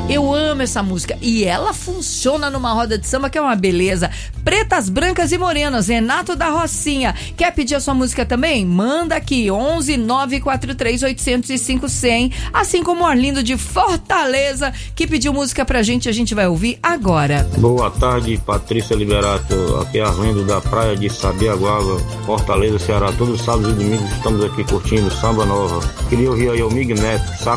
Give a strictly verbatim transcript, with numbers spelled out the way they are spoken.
Eu amo essa música e ela funciona numa roda de samba que é uma beleza. Pretas, Brancas e Morenas, Renato da Rocinha. Quer pedir a sua música também? Manda aqui, onze nove quatro três oito zero cinco zero zero, assim como o Arlindo de Fortaleza, que pediu música pra gente, a gente vai ouvir agora. Boa tarde, Patrícia Liberato. Aqui é Arlindo da praia de Sabiaguaba, Fortaleza, Ceará. Todos os sábados e domingos estamos aqui curtindo Samba Nova. Queria ouvir aí o Mig Neto,